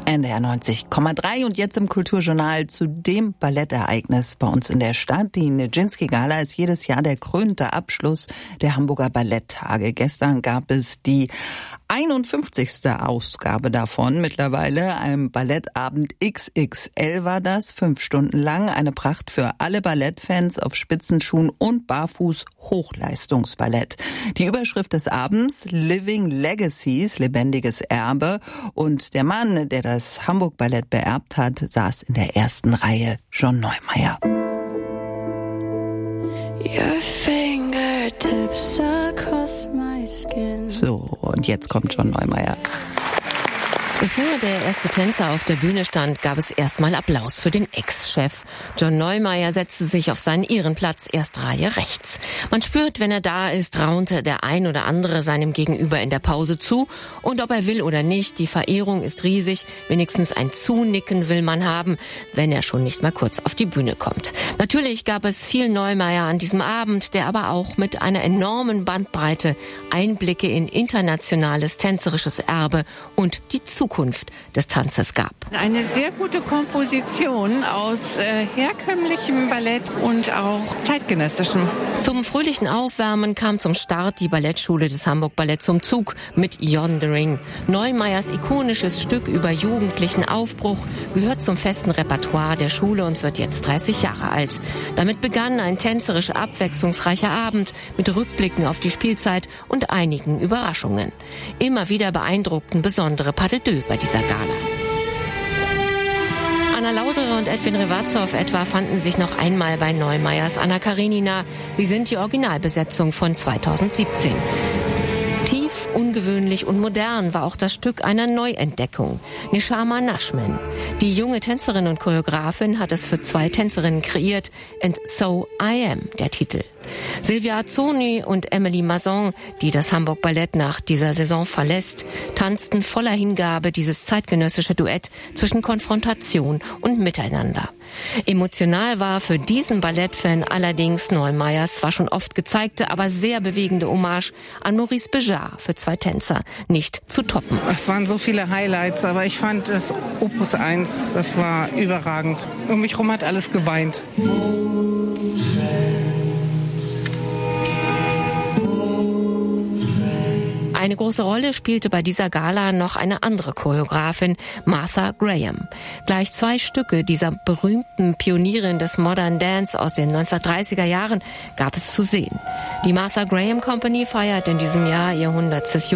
NDR 90,3 und jetzt im Kulturjournal zu dem Ballettereignis bei uns in der Stadt. Die Nijinsky-Gala ist jedes Jahr der krönende Abschluss der Hamburger Balletttage. Gestern gab es die 51. Ausgabe davon. Mittlerweile ein Ballettabend XXL war das, 5 Stunden lang. Eine Pracht für alle Ballettfans auf Spitzenschuhen und barfuß Hochleistungsballett. Die Überschrift des Abends: Living Legacies, lebendiges Erbe. Und der Mann, der das Hamburg Ballett beerbt hat, saß in der ersten Reihe, John Neumeier. Your fingertips across my skin. So, und jetzt kommt John Neumeier. Bevor der erste Tänzer auf der Bühne stand, gab es erstmal Applaus für den Ex-Chef. John Neumeier setzte sich auf seinen Ehrenplatz, erste Reihe rechts. Man spürt, wenn er da ist, raunte der ein oder andere seinem Gegenüber in der Pause zu. Und ob er will oder nicht, die Verehrung ist riesig. Wenigstens ein Zunicken will man haben, wenn er schon nicht mal kurz auf die Bühne kommt. Natürlich gab es viel Neumeier an diesem Abend, der aber auch mit einer enormen Bandbreite Einblicke in internationales tänzerisches Erbe und die Zukunft des Tanzes gab. Eine sehr gute Komposition aus herkömmlichem Ballett und auch zeitgenössischem. Zum fröhlichen Aufwärmen kam zum Start die Ballettschule des Hamburg Ballett zum Zug mit Yondering. Neumeiers ikonisches Stück über jugendlichen Aufbruch gehört zum festen Repertoire der Schule und wird jetzt 30 Jahre alt. Damit begann ein tänzerisch abwechslungsreicher Abend mit Rückblicken auf die Spielzeit und einigen Überraschungen. Immer wieder beeindruckten besondere Pas de deux bei dieser Gala. Anna Lauderer und Edwin Revazov etwa fanden sich noch einmal bei Neumeiers Anna Karenina. Sie sind die Originalbesetzung von 2017. Tief, ungewöhnlich und modern war auch das Stück einer Neuentdeckung. Neshama Nashman. Die junge Tänzerin und Choreografin hat es für 2 Tänzerinnen kreiert. And So I Am, der Titel. Silvia Azzoni und Emily Masson, die das Hamburg Ballett nach dieser Saison verlässt, tanzten voller Hingabe dieses zeitgenössische Duett zwischen Konfrontation und Miteinander. Emotional war für diesen Ballettfan allerdings Neumeiers zwar schon oft gezeigte, aber sehr bewegende Hommage an Maurice Béjart für 2 Tänzer nicht zu toppen. Es waren so viele Highlights, aber ich fand das Opus 1, das war überragend. Um mich herum hat alles geweint. Eine große Rolle spielte bei dieser Gala noch eine andere Choreografin, Martha Graham. Gleich 2 Stücke dieser berühmten Pionierin des Modern Dance aus den 1930er Jahren gab es zu sehen. Die Martha Graham Company feiert in diesem Jahr ihr 100.